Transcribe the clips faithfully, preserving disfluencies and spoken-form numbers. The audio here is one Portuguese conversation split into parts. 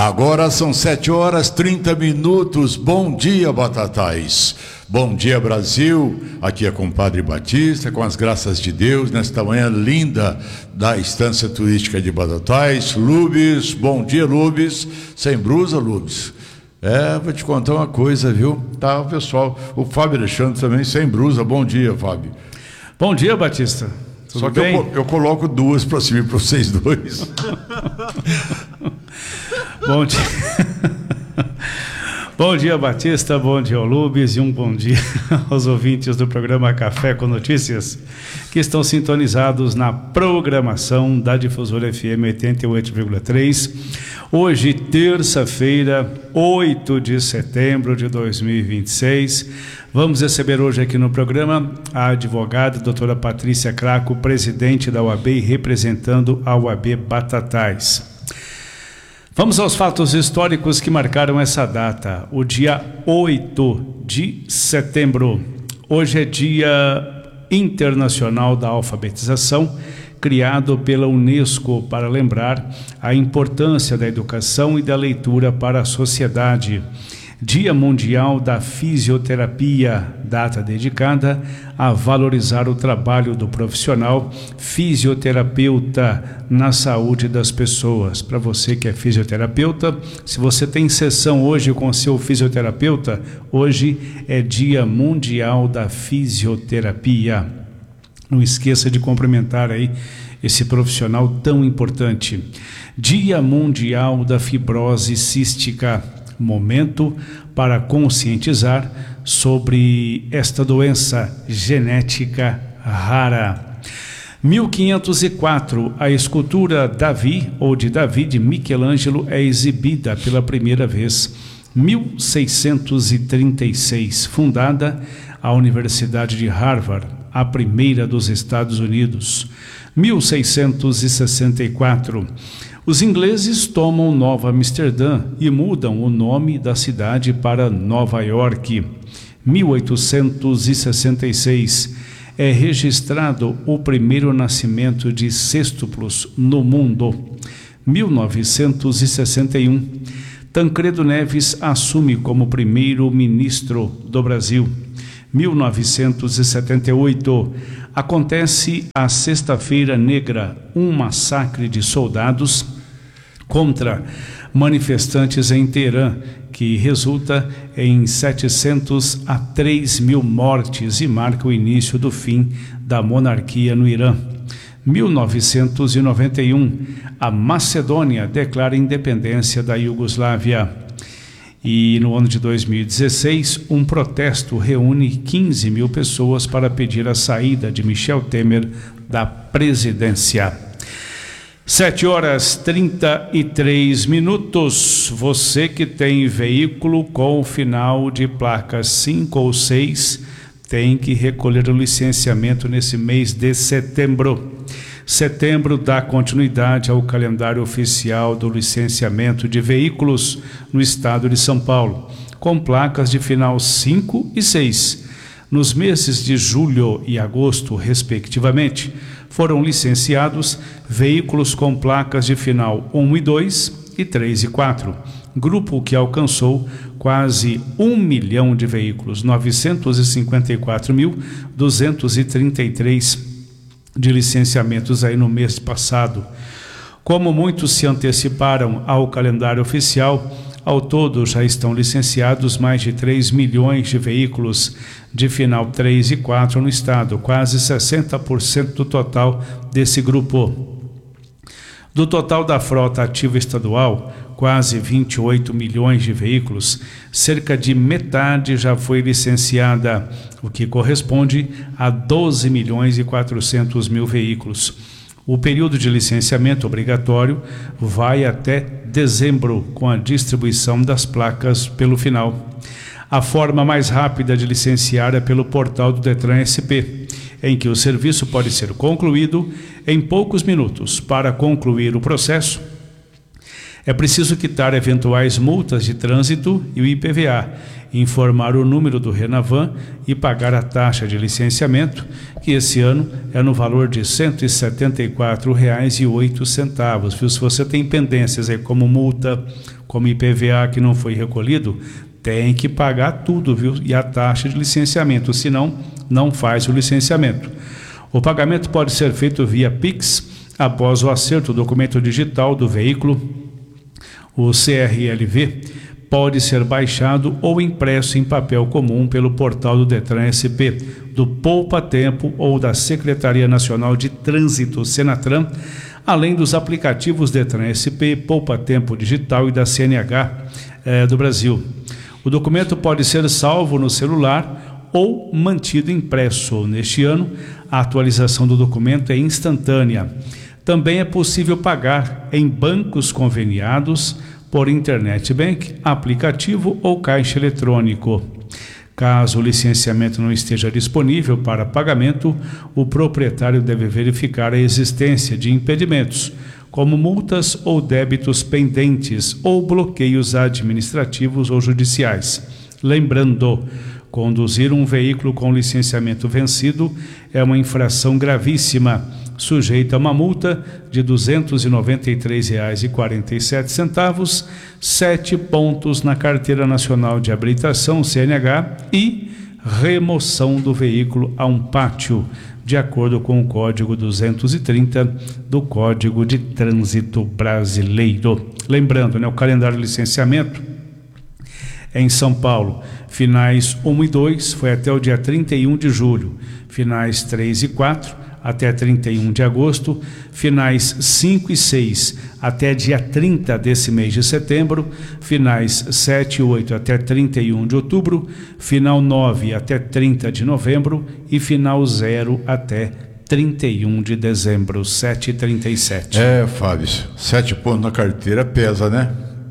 Agora são sete horas e trinta minutos. Bom dia, Batatais. Bom dia, Brasil. Aqui é compadre Batista, com as graças de Deus, nesta manhã linda da Estância Turística de Batatais. Lubes, bom dia, Lubes. Sem blusa, Lubes. É, vou te contar uma coisa, viu? Tá, o pessoal, o Fábio Alexandre também sem blusa. Bom dia, Fábio. Bom dia, Batista. Tudo Só que bem? eu, eu coloco duas para cima para vocês dois. Bom dia. Bom dia, Batista, bom dia ao Lubes e um bom dia aos ouvintes do programa Café com Notícias, que estão sintonizados na programação da Difusora F M oitenta e oito vírgula três. Hoje, terça-feira, oito de setembro de dois mil e vinte e seis. Vamos receber hoje aqui no programa a advogada doutora Patrícia Craco, presidente da U A B e representando a U A B Batatais. Vamos aos fatos históricos que marcaram essa data, o dia oito de setembro. Hoje é Dia Internacional da Alfabetização, criado pela Unesco para lembrar a importância da educação e da leitura para a sociedade. Dia Mundial da Fisioterapia, data dedicada a valorizar o trabalho do profissional fisioterapeuta na saúde das pessoas. Para você que é fisioterapeuta, se você tem sessão hoje com seu fisioterapeuta, hoje é Dia Mundial da Fisioterapia. Não esqueça de cumprimentar aí esse profissional tão importante. Dia Mundial da Fibrose Cística, momento para conscientizar sobre esta doença genética rara. mil quinhentos e quatro, a escultura Davi, ou de Davi, de Michelangelo, é exibida pela primeira vez. mil seiscentos e trinta e seis, fundada a Universidade de Harvard, a primeira dos Estados Unidos. mil seiscentos e sessenta e quatro, os ingleses tomam Nova Amsterdã e mudam o nome da cidade para Nova York. mil oitocentos e sessenta e seis, é registrado o primeiro nascimento de sextuplos no mundo. mil novecentos e sessenta e um, Tancredo Neves assume como primeiro-ministro do Brasil. mil novecentos e setenta e oito, acontece a Sexta-feira Negra, um massacre de soldados contra manifestantes em Teherã, que resulta em setecentos a três mil mortes e marca o início do fim da monarquia no Irã. mil novecentos e noventa e um, a Macedônia declara independência da Iugoslávia. E no ano de dois mil e dezesseis, um protesto reúne quinze mil pessoas para pedir a saída de Michel Temer da presidência. sete horas e trinta e três minutos. Você que tem veículo com final de placas cinco ou seis tem que recolher o licenciamento nesse mês de setembro. Setembro dá continuidade ao calendário oficial do licenciamento de veículos no estado de São Paulo, com placas de final cinco e seis. Nos meses de julho e agosto, respectivamente, foram licenciados veículos com placas de final um e dois e três e quatro, grupo que alcançou quase um milhão de veículos, novecentos e cinquenta e quatro mil, duzentos e trinta e três de licenciamentos aí no mês passado. Como muitos se anteciparam ao calendário oficial, ao todo já estão licenciados mais de três milhões de veículos de final três e quatro no estado, quase sessenta por cento do total desse grupo. Do total da frota ativa estadual, quase vinte e oito milhões de veículos, cerca de metade já foi licenciada, o que corresponde a doze milhões e quatrocentos mil veículos. O período de licenciamento obrigatório vai até dezembro, com a distribuição das placas pelo final. A forma mais rápida de licenciar é pelo portal do Detran S P, em que o serviço pode ser concluído em poucos minutos. Para concluir o processo, É preciso quitar eventuais multas de trânsito e o I P V A, informar o número do Renavan e pagar a taxa de licenciamento, que esse ano é no valor de cento e setenta e quatro reais e oito centavos. Viu? Se você tem pendências aí como multa, como I P V A que não foi recolhido, tem que pagar tudo, viu? E a taxa de licenciamento, senão não faz o licenciamento. O pagamento pode ser feito via Pix após o acerto do documento digital do veículo. O C R L V pode ser baixado ou impresso em papel comum pelo portal do Detran S P, do Poupa Tempo ou da Secretaria Nacional de Trânsito, Senatran, além dos aplicativos Detran S P, Poupa Tempo Digital e da C N H eh, do Brasil. O documento pode ser salvo no celular ou mantido impresso. Neste ano, a atualização do documento é instantânea. Também é possível pagar em bancos conveniados por Internet Bank, aplicativo ou caixa eletrônico. Caso o licenciamento não esteja disponível para pagamento, o proprietário deve verificar a existência de impedimentos, como multas ou débitos pendentes ou bloqueios administrativos ou judiciais. Lembrando, conduzir um veículo com licenciamento vencido é uma infração gravíssima, sujeita a uma multa de duzentos e noventa e três reais e quarenta e sete centavos, sete pontos na Carteira Nacional de Habilitação, C N H, e remoção do veículo a um pátio, de acordo com o Código duzentos e trinta do Código de Trânsito Brasileiro. Lembrando, né, o calendário de licenciamento é em São Paulo, finais um e dois foi até o dia trinta e um de julho, finais três e quatro até trinta e um de agosto, finais cinco e seis até dia trinta desse mês de setembro, finais sete e oito até trinta e um de outubro, final nove até trinta de novembro e final zero até trinta e um de dezembro, sete e trinta e sete. É, Fábio, sete pontos na carteira pesa, né?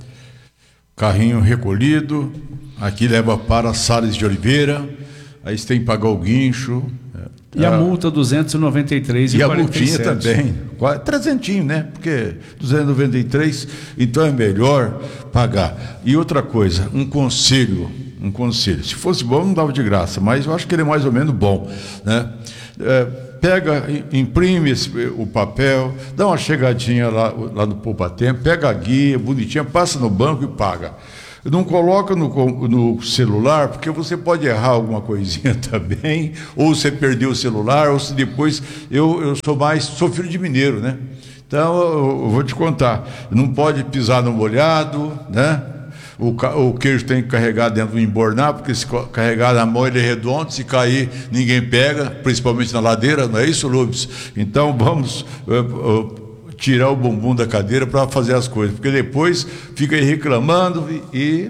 Carrinho recolhido, aqui leva para Salles de Oliveira, aí você tem que pagar o guincho. E a multa duzentos e noventa e três reais e quarenta e sete. E a multinha também, trezentinho, né? Porque duzentos e noventa e três, então é melhor pagar. E outra coisa, um conselho, um conselho. Se fosse bom, não dava de graça, mas eu acho que ele é mais ou menos bom, né? É, pega, imprime esse, o papel, dá uma chegadinha lá, lá no Poupa Tempo, pega a guia bonitinha, passa no banco e paga. Não coloca no, no celular, porque você pode errar alguma coisinha também, ou você perdeu o celular, ou se depois... Eu, eu sou mais... Sou filho de mineiro, né? Então, eu, eu vou te contar. Não pode pisar no molhado, né? O, o queijo tem que carregar dentro do embornar, porque se carregar na mão ele é redondo, se cair ninguém pega, principalmente na ladeira, não é isso, Lubes? Então, vamos... Uh, uh, tirar o bumbum da cadeira para fazer as coisas, porque depois fica aí reclamando e, e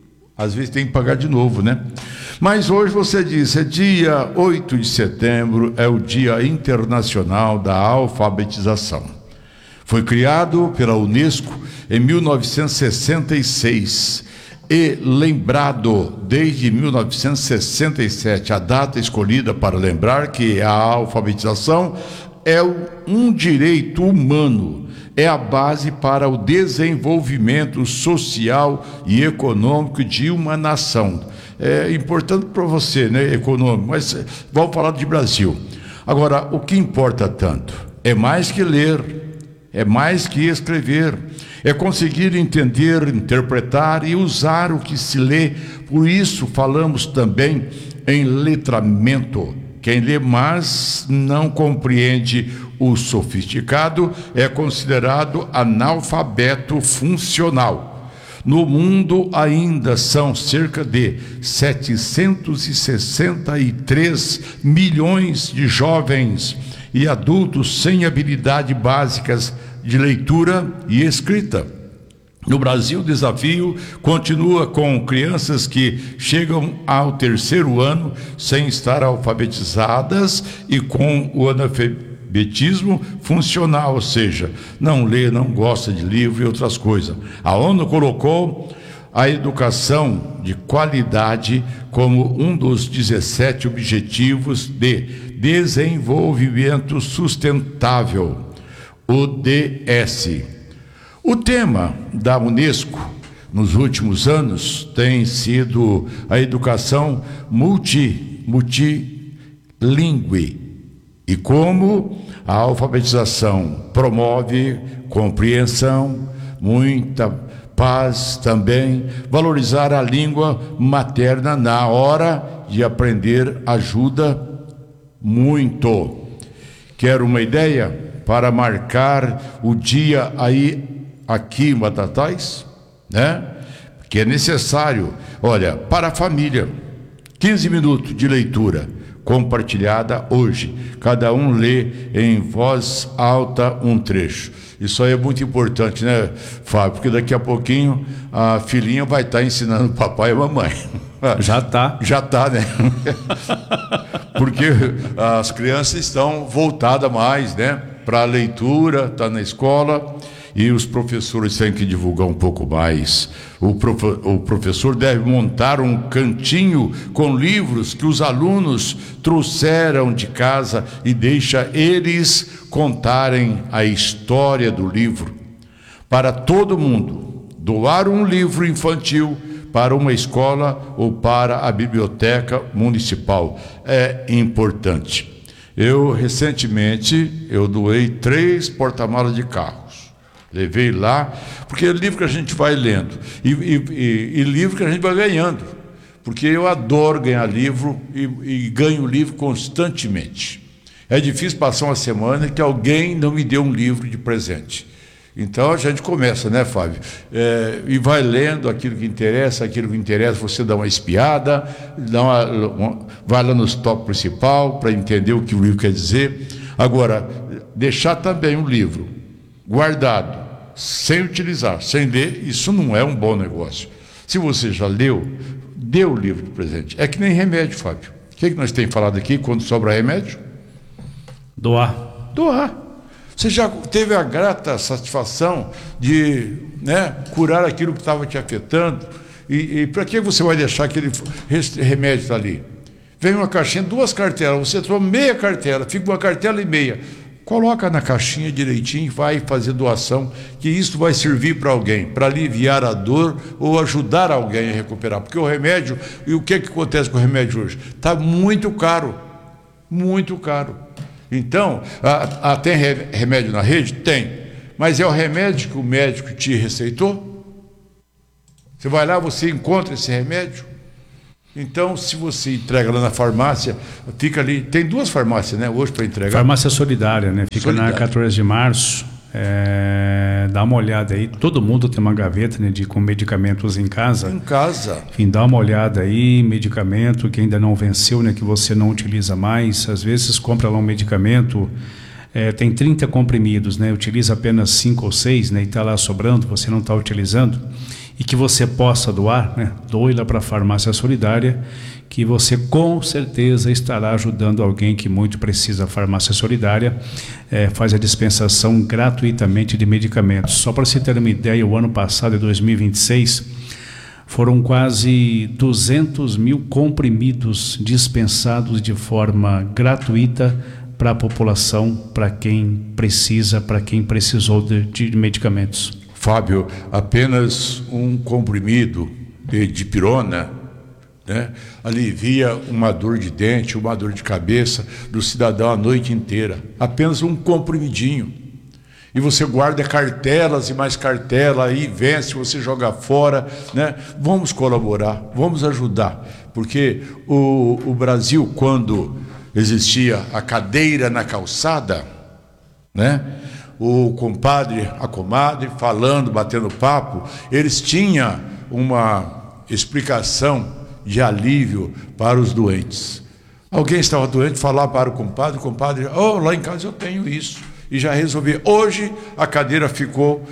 às vezes tem que pagar de novo, né? Mas hoje você disse, é dia oito de setembro, é o Dia Internacional da Alfabetização. Foi criado pela Unesco em mil novecentos e sessenta e seis e lembrado desde mil novecentos e sessenta e sete, a data escolhida para lembrar que a alfabetização é um direito humano, é a base para o desenvolvimento social e econômico de uma nação. É importante para você, né, econômico, mas vamos falar de Brasil. Agora, o que importa tanto? É mais que ler, é mais que escrever, é conseguir entender, interpretar e usar o que se lê. Por isso falamos também em letramento. Quem lê mas não compreende o sofisticado é considerado analfabeto funcional. No mundo ainda são cerca de setecentos e sessenta e três milhões de jovens e adultos sem habilidades básicas de leitura e escrita. No Brasil, o desafio continua com crianças que chegam ao terceiro ano sem estar alfabetizadas e com o analfabetismo funcional, ou seja, não lê, não gosta de livro e outras coisas. A ONU colocou a educação de qualidade como um dos dezessete objetivos de desenvolvimento sustentável, o D S. O tema da Unesco nos últimos anos tem sido a educação multi, multilingüe e como a alfabetização promove compreensão, muita paz também, valorizar a língua materna na hora de aprender ajuda muito. Quero uma ideia para marcar o dia aí aqui em Batatais, né? Que é necessário, olha, para a família, quinze minutos de leitura compartilhada hoje. Cada um lê em voz alta um trecho. Isso aí é muito importante, né, Fábio? Porque daqui a pouquinho a filhinha vai estar ensinando o papai e a mamãe. Já está. Já está, né? Porque as crianças estão voltadas mais, né, para a leitura, está na escola, e os professores têm que divulgar um pouco mais. O, prof, o professor deve montar um cantinho com livros que os alunos trouxeram de casa e deixa eles contarem a história do livro. Para todo mundo, doar um livro infantil para uma escola ou para a biblioteca municipal é importante. Eu, recentemente, eu doei três porta-malas de carros. Levei lá, porque é livro que a gente vai lendo, e, e, e, e livro que a gente vai ganhando, porque eu adoro ganhar livro e, e ganho livro constantemente. É difícil passar uma semana que alguém não me dê um livro de presente. Então a gente começa, né, Fábio? É, e vai lendo aquilo que interessa, aquilo que interessa, você dá uma espiada, dá uma, uma, vai lá no tópico principal para entender o que o livro quer dizer. Agora, deixar também um livro guardado, sem utilizar, sem ler, isso não é um bom negócio. Se você já leu, dê o livro de presente. É que nem remédio, Fábio. O que, é que nós temos falado aqui quando sobra remédio? Doar. Doar. Você já teve a grata satisfação de, né, curar aquilo que estava te afetando? E, e para que você vai deixar aquele remédio estar ali? Vem uma caixinha, duas cartelas, você toma meia cartela, fica uma cartela e meia. Coloca na caixinha direitinho e vai fazer doação, que isso vai servir para alguém, para aliviar a dor ou ajudar alguém a recuperar. Porque o remédio, e o que, que acontece com o remédio hoje? Está muito caro, muito caro. Então, a, a, tem remédio na rede? Tem. Mas é o remédio que o médico te receitou? Você vai lá, você encontra esse remédio? Então, se você entrega lá na farmácia, fica ali, tem duas farmácias, né, hoje para entregar. Farmácia Solidária, né, fica Solidária. Na quatorze de março, é, dá uma olhada aí, todo mundo tem uma gaveta, né, de, com medicamentos em casa. Em casa. Enfim, dá uma olhada aí, medicamento que ainda não venceu, né, que você não utiliza mais, às vezes compra lá um medicamento, é, tem trinta comprimidos, né, utiliza apenas cinco ou seis, né, e está lá sobrando, você não está utilizando, e que você possa doar, né? Doe lá para a Farmácia Solidária, que você com certeza estará ajudando alguém que muito precisa. A Farmácia Solidária é, faz a dispensação gratuitamente de medicamentos. Só para você ter uma ideia, o ano passado, em dois mil e vinte e seis, foram quase duzentos mil comprimidos dispensados de forma gratuita para a população, para quem precisa, para quem precisou de, de medicamentos. Fábio, apenas um comprimido de dipirona, né, alivia uma dor de dente, uma dor de cabeça do cidadão a noite inteira. Apenas um comprimidinho. E você guarda cartelas e mais cartela, aí vence, você joga fora, né? Vamos colaborar, vamos ajudar. Porque o, o Brasil, quando existia a cadeira na calçada, né? O compadre, a comadre, falando, batendo papo, eles tinham uma explicação de alívio para os doentes. Alguém estava doente, falar para o compadre, o compadre, oh, lá em casa eu tenho isso, e já resolvi. Hoje a cadeira ficou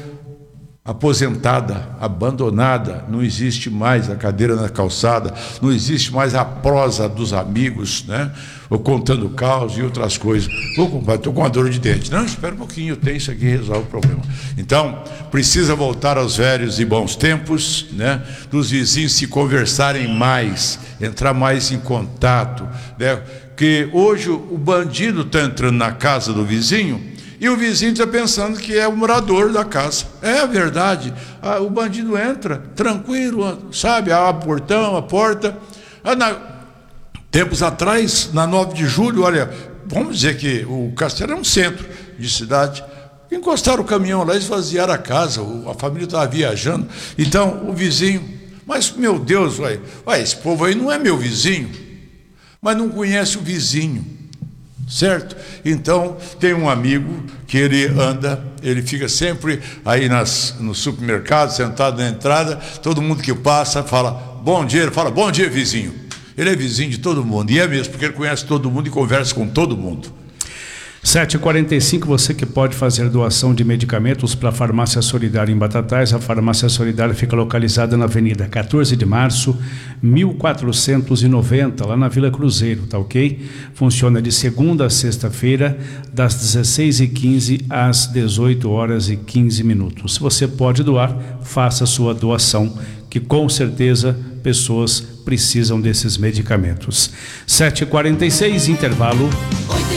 aposentada, abandonada, não existe mais a cadeira na calçada, não existe mais a prosa dos amigos, né? Ou contando caos e outras coisas. Ô, compadre, estou com uma dor de dente. Não, espera um pouquinho, eu tenho isso aqui, resolve o problema. Então, precisa voltar aos velhos e bons tempos, né? Dos vizinhos se conversarem mais, entrar mais em contato, né? Porque hoje o bandido está entrando na casa do vizinho E o vizinho está pensando que é o morador da casa. É a verdade. Ah, o bandido entra tranquilo, sabe? Abre o portão, a porta. Ah, na... Tempos atrás, na nove de julho, olha, vamos dizer que o Castelo é um centro de cidade. Encostaram o caminhão lá, esvaziaram a casa, a família estava viajando. Então, o vizinho, mas meu Deus, ué, ué, esse povo aí não é meu vizinho, mas não conhece o vizinho, certo? Então, tem um amigo que ele anda, ele fica sempre aí nas, no supermercado, sentado na entrada, todo mundo que passa fala, bom dia, ele fala, bom dia, vizinho. Ele é vizinho de todo mundo, e é mesmo, porque ele conhece todo mundo e conversa com todo mundo. sete e quarenta e cinco, você que pode fazer doação de medicamentos para a Farmácia Solidária em Batatais. A Farmácia Solidária fica localizada na Avenida quatorze de março, mil quatrocentos e noventa, lá na Vila Cruzeiro, tá ok? Funciona de segunda a sexta-feira, das dezesseis e quinze às dezoito horas e quinze minutos. Se você pode doar, faça a sua doação, que com certeza pessoas precisam desses medicamentos. sete e quarenta e seis, intervalo.